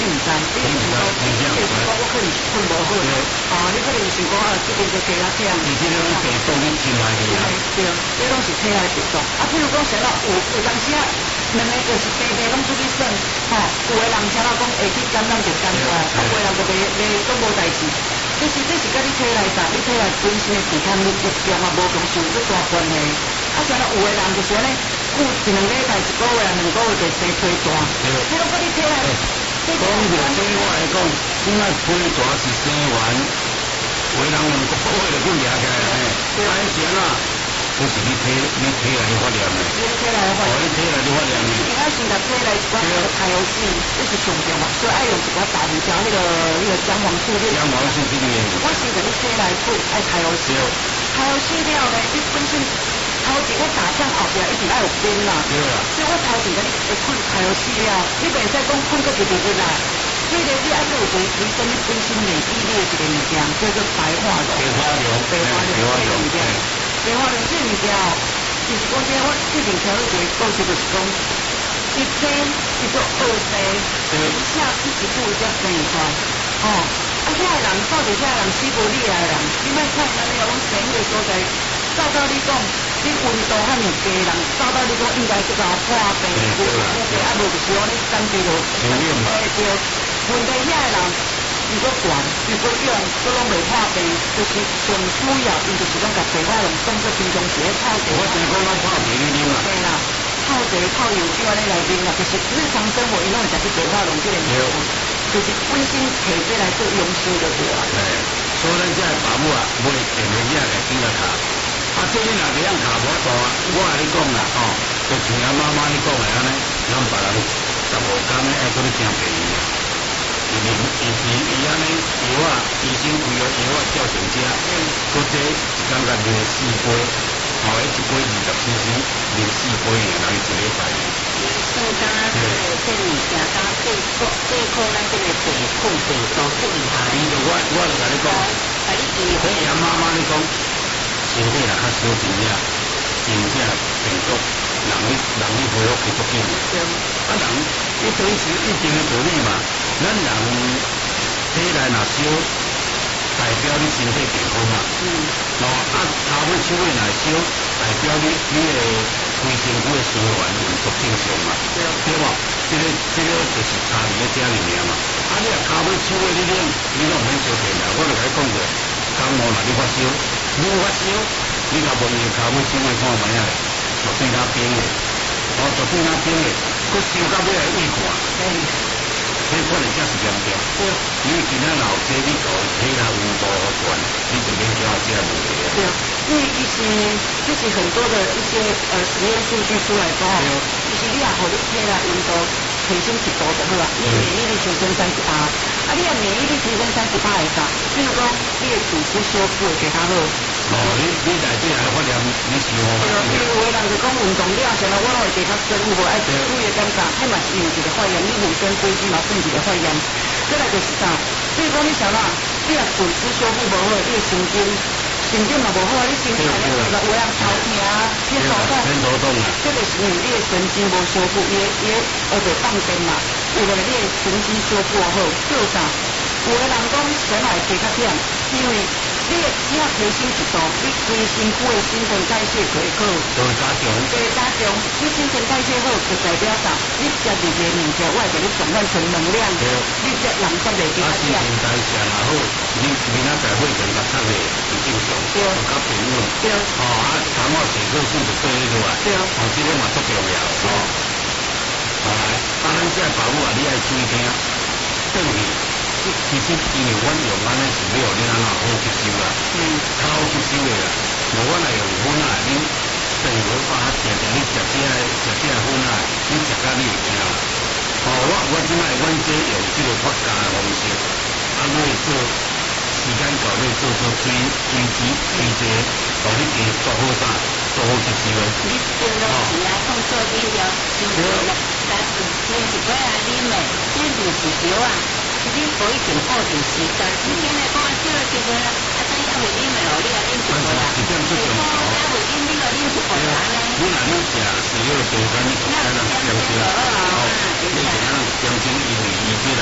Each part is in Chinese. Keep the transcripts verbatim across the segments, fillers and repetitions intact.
毋知，你毋知，你就是讲我可能是困无好，啊，你可能是讲啊，这边就加啊忝。 你这种病毒你进来去啊？ 对，这拢是体内病毒。啊，譬如讲，像到有有当时啊，两个就是白白拢出去耍，吼，有的人像到讲会去感染就感染，啊，有的人就袂袂都无代志。其实这是跟你体内啥，你体内本身的抵抗力不强啊，无同受这大关系。啊，像到有的人就是安尼，过一两礼拜、一个月、两个月就生皮大，这拢跟你体内。讲到这我来讲，现在皮大是生完，有的人两个月就滚掠起来咧，啊，是安怎？就是你体你体内的发炎咧， 你体内的发炎， 你体内的发炎。 你要先甲体内一寡开药水，这是上重嘛，所以爱用一寡大胡椒迄个迄个姜黄素。 姜黄素这个。 我先甲你体内滚爱开药水，开药水了呢，你本身头前我打仗后边一直爱有冰啦，所以我头前甲你会困开药水了，你袂使讲困个直直直来。所以咧，你爱做提提升你本身免疫力的一个物件，叫做白化龙。 白化龙， 白化龙这个物件，白化龙这个物件哦，就是讲这我最近听到一个故事，就是讲，一天叫做二day，一下一直步才生出来，哦，啊，遐个人到底遐个人死无厉害的人，你莫看安尼哦，拢生迄个所在，照道理讲，你运动较尔低人，照道理讲应该即个破病，无无病啊，无就是讲你长期就生病着。问题遐个人，如果悬，如果用，都拢袂破病，就是上主要，伊就是讲甲白化龙当作平常时咧泡茶。 我听讲咱泡茶你啉啊？ 对啦，泡茶、泡油酒安尼来啉啦，就是日常生活伊拢会食去白化龙这个物件，就是本身摕这来做养生就对啦。 对，所以咱这爸母啊，买电源液来煮来卡。啊，这你若袂晓卡无大，我甲你讲啦，吼，就像咱妈妈你讲的安尼，咱别人十五天咧爱做你真便宜啊。因为以前伊安尼药啊，医生规个药啊照常食，搁这一工甲啉四杯，后迄一杯二十 C C， 啉四杯尔，人一礼拜。 所以刚刚这个这物件，刚刚这颗这颗咱这个白控白都这厉害。 伊就我我就甲你讲， 甲你记所以妈妈你讲，身体若较少真正真正病毒，人你人你恢复去足紧的。啊人，你等于是一定的道理嘛。咱人体内若少，代表你身体健康嘛。嗯。喏，啊，骹尾手尾若少，代表你你的规身躯的循环运作正常嘛。对。对无？这个这个就是差伫咧遮尔尔嘛。啊，你若骹尾手尾你练，你拢免小便啦。我就甲你讲过，感冒若你发烧，你发烧，你若无用骹尾手尾看卖啊，就对他冰的，哦，就对他冰的，佮烧到尾来胃寒。嗯。这可能才是严重。因为今仔老这你做体内温度好悬，你就免惊这问题啊。 对啊，因为其实就是很多的一些呃实验数据出来之后，其实你也互你体内温度提升一度就好啦，你免疫力提升三十八，啊，你若免疫力提升三十八会啥？比如讲你的组织修复会更加好。 哦，你你内底还发炎，你是哦。 对啊，因为有的人就讲运动了，像我拢会加较深，有无爱注意感觉，迄嘛是有一个发炎，你互相规矩嘛算一个发炎。再来就是啥？比如讲你想啦，你若组织修复无好，你的神经神经嘛无好，你神经可能有个有人头痛、偏头痛， 偏头痛啊， 这就是因为你的神经无修复，伊伊学着放电嘛，有的你的神经修复好，做啥？有的人讲神来加较忝，因为你只要提升一度，你规身躯的新陈代谢就会好， 就会加强， 就会加强。你新陈代谢好，就代表啥？你食入个物件，我会给你转换成能量，你这人才袂加忝。啊，新陈代谢若好，你明仔载血糖较差个就正常，就较平稳。对。哦，啊，糖化血色素就对落来。对。哦，这个嘛足重要。哦。好来，啊，咱这保护啊，你爱注意听，等于。其实因为阮用安尼是了，你安怎好吸收啦？嗯，较好吸收的啦。无阮来用粉啊，你等于啊，定定你食这食这粉啊，你食甲你会惊啦。哦，我我即摆阮这用这个发家的方式，啊，我会做时间到尾做做水水质水质，互你皮做好啥，做好吸收的。 你做落时啊，放做饮料，就是但是你是过来啉的，这二十条啊。你无一定固定时间，你今日讲啊少了时间啊，啊等也袂啉的哦，你啊啉一杯啊，是讲最重要。也袂啉，你个啉一杯啊呢？ 你若你食是迄个平凡，你可能相信哦，你可能相信因为伊这内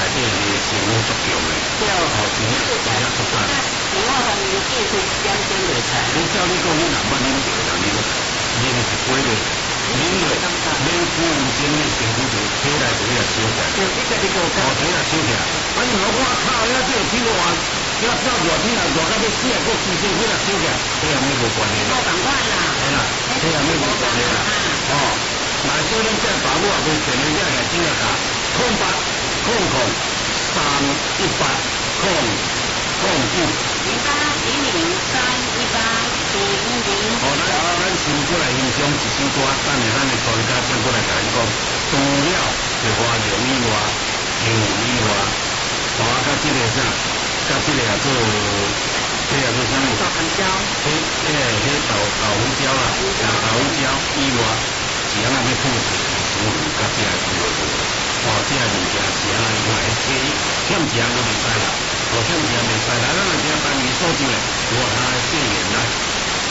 内底个成分足强的， 对， 哦，真正真正足赞。 你我反正技术点点袂菜。 你照你讲，你若捌啉着，人啉啉一杯咧，啉落免久无前的身躯就体内就要烧起来。 对，你家己做哦，体内烧起来。啊，你若我靠，遐这个天热，遐照热天啊，热到要死啊，佫牺牲起来烧起来，这样没无关系啦。 无共款啦。 係啦，这样没无关系啦。哦，若说咱这爸母也袂成日这个整个卡，空八空空三一八空空九。 零八零零三一八零零。 哦，咱咱先过来欣赏一首歌，等下咱的专家先过来甲咱讲，除了是花容以外，跳舞以外，哦，甲这个啥，甲这个也做，这也做啥物？ 豆干椒。 迄迄个迄豆豆腐椒啦，豆豆腐椒以外，是安那要吐出食物甲这个做做，哦，这个物件是安那另外加欠钱都袂使啦。我欠钱袂使啦，咱若只单元所就诶，我他这个